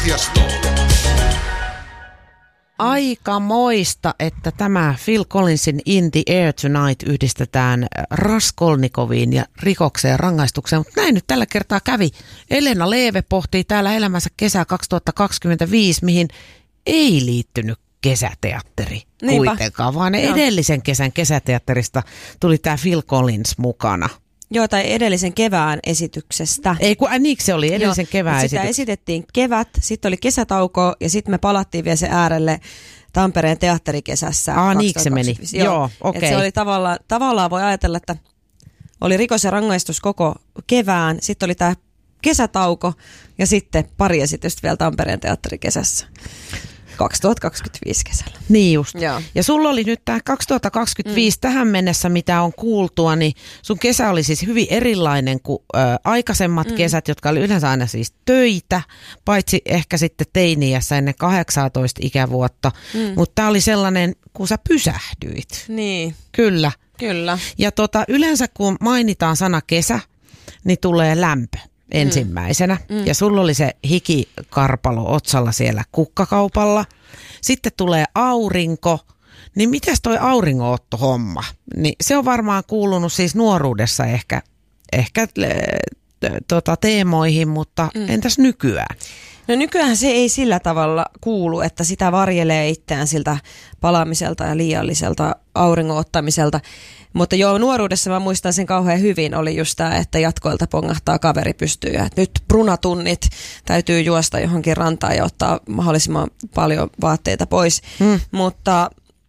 Aika moista, että tämä Phil Collinsin In the Air Tonight yhdistetään Raskolnikoviin ja rikokseen ja rangaistukseen, mutta näin nyt tällä kertaa kävi. Elena Leeve pohtii täällä elämänsä kesä 2025, mihin ei liittynyt kesäteatteri kuitenkaan, vaan edellisen kesän kesäteatterista tuli tämä Phil Collins mukana. Joo, tai edellisen kevään esityksestä. Ei, niinkö se oli edellisen kevään esityksestä? Sitä esitettiin kevät, sitten oli kesätauko ja sitten me palattiin vielä se äärelle Tampereen teatterikesässä. Niinkö se meni? Joo, okei. Se oli tavallaan voi ajatella, että oli rikos ja rangaistus koko kevään, sitten oli tämä kesätauko ja sitten pari esitystä vielä Tampereen teatterikesässä. 2025 kesällä. Niin just. Joo. Ja sulla oli nyt tämä 2025 tähän mennessä, mitä on kuultua, niin sun kesä oli siis hyvin erilainen kuin aikaisemmat kesät, jotka oli yleensä aina siis töitä, paitsi ehkä sitten teiniässä ennen 18 ikävuotta. Mutta tämä oli sellainen, kun sä pysähdyit. Niin. Kyllä. Ja yleensä kun mainitaan sana kesä, niin tulee lämpö ensimmäisenä. Ja sulla oli se hikikarpalo otsalla siellä kukkakaupalla. Sitten tulee aurinko. Niin mitäs toi auringonotto-homma? Niin se on varmaan kuulunut siis nuoruudessa ehkä teemoihin, mutta entäs nykyään? No nykyään se ei sillä tavalla kuulu, että sitä varjelee itseään siltä palaamiselta ja liialliselta auringon ottamiselta. Mutta joo, nuoruudessa mä muistan sen kauhean hyvin, oli just tämä, että jatkoilta pongahtaa kaveri pystyy ja nyt brunatunnit täytyy juosta johonkin rantaan ja ottaa mahdollisimman paljon vaatteita pois. Mutta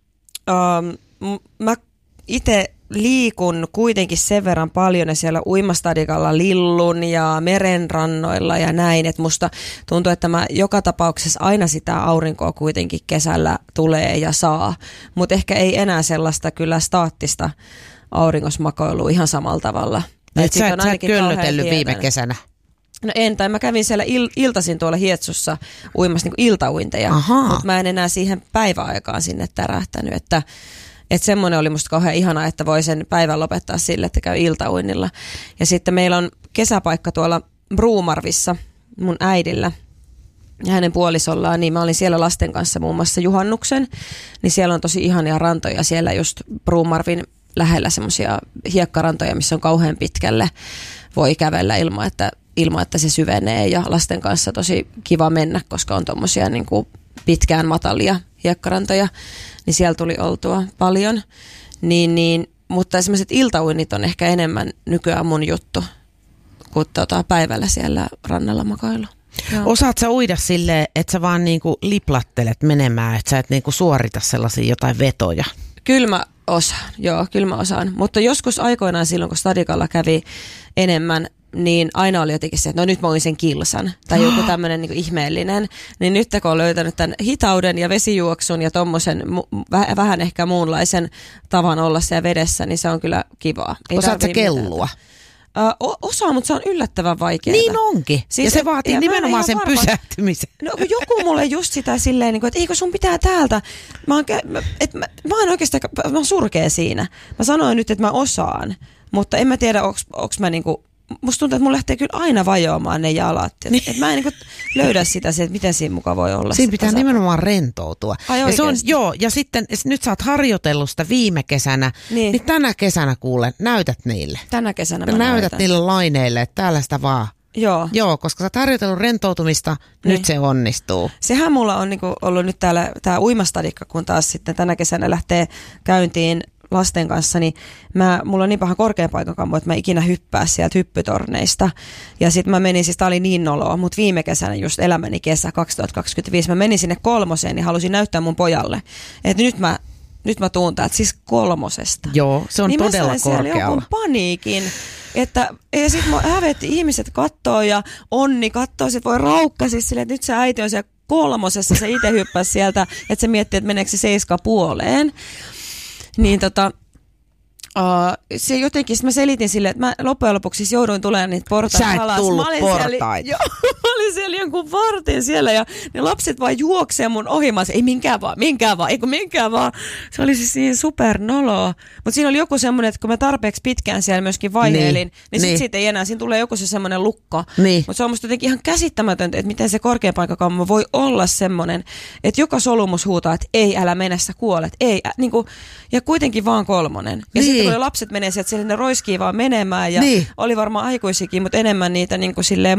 mä itse liikun kuitenkin sen verran paljon ja siellä uimastadikalla lillun ja merenrannoilla ja näin, että musta tuntuu, että mä joka tapauksessa aina sitä aurinkoa kuitenkin kesällä tulee ja saa, mutta ehkä ei enää sellaista kyllä staattista auringosmakoilua ihan samalla tavalla. Et sä et köllötellyt viime kesänä? No en, tai mä kävin siellä iltaisin tuolla Hietsussa uimassa niin iltauinteja, mutta mä en enää siihen päiväaikaan sinne tärähtänyt, että semmoinen oli musta kauhean ihanaa, että voi sen päivän lopettaa sille, että käy iltauinnilla. Ja sitten meillä on kesäpaikka tuolla Bruumarvissa mun äidillä ja hänen puolisollaan, niin mä olin siellä lasten kanssa muun muassa juhannuksen, niin siellä on tosi ihania rantoja siellä just Bruumarvin lähellä semmoisia hiekkarantoja, missä on kauhean pitkälle voi kävellä ilman, että se syvenee ja lasten kanssa tosi kiva mennä, koska on tommosia niin kuin pitkään matalia hiekkarantoja, niin siellä tuli oltua paljon. Mutta esimerkiksi iltauinnit on ehkä enemmän nykyään mun juttu kuin päivällä siellä rannalla makailu. Osaat sä uida silleen, että sä vaan niinku liplattelet menemään, että sä et niinku suorita sellaisia jotain vetoja? Kyllä mä osaan. Mutta joskus aikoinaan silloin, kun stadikalla kävi enemmän, niin aina oli jotenkin se, että no nyt mä oin sen kilsan tai joku tämmöinen niin kuin ihmeellinen. Niin nyt kun on löytänyt tämän hitauden ja vesijuoksun ja tommosen vähän ehkä muunlaisen tavan olla siellä vedessä, niin se on kyllä kivaa. Osaat sä kellua? Osaan, mutta se on yllättävän vaikeaa. Niin onkin. Siis ja se vaatii nimenomaan sen pysähtymisen. No joku mulle just sitä silleen, että eikö sun pitää täältä. Mä oon oikeastaan mä oon surkea siinä. Mä sanoin nyt, että mä osaan, mutta en mä tiedä, onks mä niinku. Musta tuntuu, että mun lähtee kyllä aina vajoamaan ne jalat. Niin. Et mä en niin löydä sitä, että miten siinä mukaan voi olla. Siinä pitää nimenomaan rentoutua. Ja se on, ja sitten nyt sä oot harjoitellut sitä viime kesänä, niin tänä kesänä kuule, näytät niille. Tänä kesänä mä näytät niille laineille, että täällä sitä vaan. Joo, koska sä oot harjoitellut rentoutumista, nyt se onnistuu. Sehän mulla on niinku ollut nyt tää uimastadikka, kun taas sitten tänä kesänä lähtee käyntiin lasten kanssa, niin mulla on niin paha korkean paikan kammo, että mä ikinä hyppää sieltä hyppytorneista. Ja sit mä menin, siis tää oli niin noloa, mutta viime kesänä, just elämäni kesä 2025, mä menin sinne 3. ja halusin näyttää mun pojalle, että nyt mä tuun täältä siis 3. Joo, se on niin todella korkealla. Niin mä sain jonkun paniikin, ja sit mä hävetti ihmiset kattoo ja Onni kattoo, sit voi raukka siis silleen, että nyt se äiti on siellä 3, se itse hyppäsi sieltä, että se miettii, että meneekö se 7,5. Niin Se jotenkin, mä selitin sille, että mä loppujen lopuksi siis jouduin tulemaan niitä portaita alas. Sä et tullut portaita. Mä olin siellä jonkun vartin siellä ja ne lapset vaan juoksee mun ohi. Mä sanoin, ei minkään vaan. Se oli siis niin supernoloa. Mutta siinä oli joku semmoinen, että kun mä tarpeeksi pitkään siellä myöskin vaiheilin, niin sit ei enää. Siinä tulee joku se semmoinen lukko. Niin. Mutta se on musta jotenkin ihan käsittämätöntä, että miten se korkeapaikkakammo voi olla semmoinen, että joka solumus huutaa, että ei, älä mene, sä kuolet. Ei, niinku, ja kuitenkin vaan 3. Ja niin. sitten kun lapset menee sieltä, siellä ne roiskii vaan menemään ja niin. oli varmaan aikuisikin, mutta enemmän niitä niinku silleen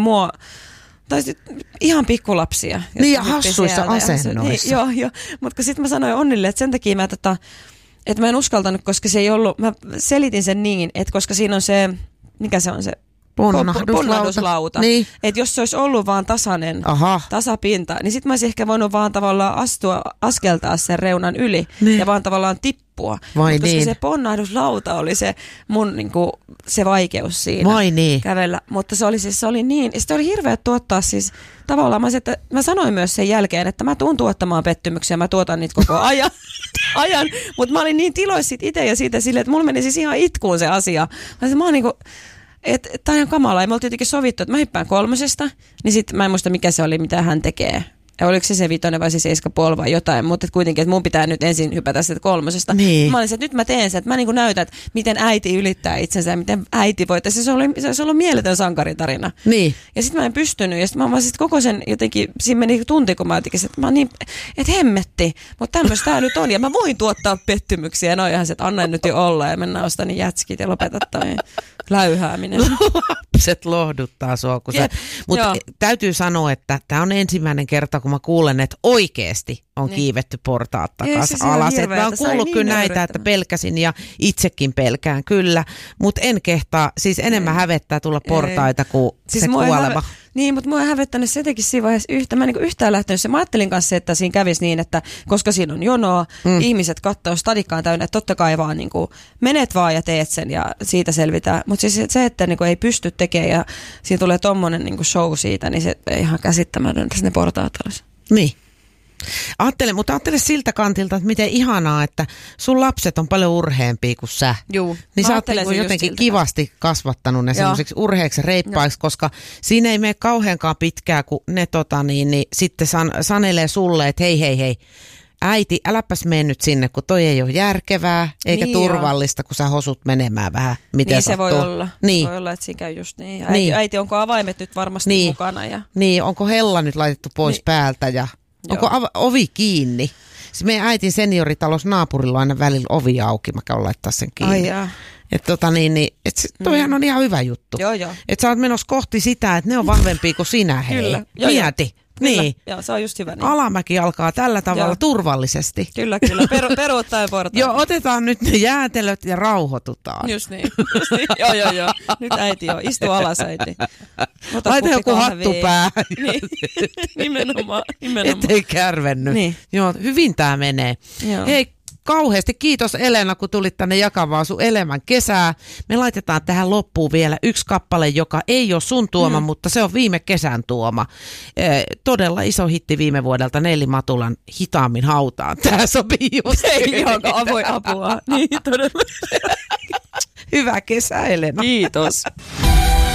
tai ihan pikkulapsia. Niin ja hassuissa asennoissa. Niin, joo. Mutta sitten mä sanoin Onnille, että sen takia että mä en uskaltanut, koska se ei ollut, mä selitin sen niin, että koska siinä on se, mikä se on se? Ponnahduslauta. Niin. Että jos se olisi ollut vaan tasapinta, niin sitten mä olisin ehkä voinut vaan tavallaan askeltaa sen reunan yli ja vaan tavallaan tippua. Koska se ponnahduslauta oli se mun niinku, se vaikeus siinä kävellä. Mutta se oli niin, ja sitten oli hirveä tuottaa siis tavallaan, mä sanoin myös sen jälkeen, että mä tuun tuottamaan pettymyksiä, mä tuotan niitä koko ajan. Mutta mä olin niin tiloissa itse ja siitä silleen, että mulla meni siis ihan itkuun se asia. Mä oon niinku, että tämä on kamalaa. Ja me oltiin jotenkin sovittu, että mä hyppään 3, niin sitten mä en muista mikä se oli, mitä hän tekee. Ja oliko se 5 vai se 7,5 vai jotain, mutta kuitenkin, että mun pitää nyt ensin hypätä sitä 3. Niin. Mä olin se, että nyt mä teen sen, että mä niin kuin näytän, että miten äiti ylittää itsensä ja miten äiti voi. Se olisi ollut mieletön sankaritarina. Niin. Ja sitten mä en pystynyt ja sitten mä sitten koko sen jotenkin, siinä meni tunti, kun mä jotenkin, että mä oon niin, että hemmetti, mutta tämmöistä tää nyt on ja mä voin tuottaa pettymyksiä. Ja noihan se, että anna nyt jo olla ja mennään ostaa niin jätskit ja lopeta toi läyhääminen. Lapset lohduttaa sua, mutta täytyy sanoa, että tämä on ensimmäinen kerta, kun mä kuulen, että oikeasti on kiivetty portaat takaisin alas. Mä oon kuullut kyllä näitä, että pelkäsin ja itsekin pelkään kyllä, mutta en kehtaa, siis enemmän hävettää tulla portaita kuin siis se kuolema. Niin, mutta mua ei hävettänyt se jotenkin siinä vaiheessa mä en niin yhtään lähtenyt se. Mä ajattelin kanssa, että siinä kävisi niin, että koska siinä on jonoa, ihmiset katsoo stadikkaan täynnä, että totta kai vaan niin kuin, menet vaan ja teet sen ja siitä selvitään. Mutta siis se, että niin kuin, ei pysty tekemään ja siinä tulee tommonen niin kuin show siitä, niin se ihan käsittämätöntä ne portaat olisi. Niin. Ajattele siltä kantilta, että miten ihanaa, että sun lapset on paljon urheampia kuin sä. Juu, niin sä oot niin jotenkin kivasti kasvattanut ne semmoisiksi urheiksi reippaiksi, koska siinä ei mene kauheankaan pitkää, kun ne niin sitten sanelee sulle, että hei, äiti, äläpäs mene nyt sinne, kun toi ei ole järkevää eikä niin turvallista, kun sä hosut menemään vähän, miten niin sattuu. Se voi olla. Niin. Voi olla, että siinä käy just niin. Äiti, onko avaimet nyt varmasti mukana? Ja Niin, onko hella nyt laitettu pois päältä ja onko ovi kiinni? Siis meidän äitin senioritalous naapurilla on aina välillä ovi auki, mä käyn laittaa sen kiinni. Että toihan on ihan hyvä juttu. Joo. Että sä oot menossa kohti sitä, että ne on vahvempia kuin sinä, hei. Kyllä. Mieti. Niin. Joo, se on just hyvä. Niin. Alamäki alkaa tällä tavalla turvallisesti. Kyllä. Peruuttaen portaan. Joo, otetaan nyt ne jäätelöt ja rauhoitutaan. Just niin. Joo. Nyt äiti istu alas äiti. Laita joku hattu päähän. Niin. Nimenomaan. Ettei kärvennyt. Niin. Joo, hyvin tää menee. Joo. Hei, kauheasti kiitos Elena, kun tulit tänne jakamaan sun elämän kesää. Me laitetaan tähän loppuun vielä yksi kappale, joka ei ole sun tuoma, mutta se on viime kesän tuoma. Todella iso hitti viime vuodelta, Nelli Matulan Hitaammin hautaan. Tää sopii just. Ei joka voi apua. Niin, todella. Hyvää kesää, Elena. Kiitos.